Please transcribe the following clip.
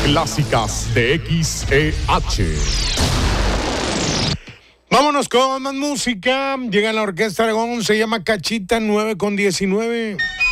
clásicas de XEH. Vámonos con más música. Llega la Orquesta Aragón, se llama Cachita 9 con 19.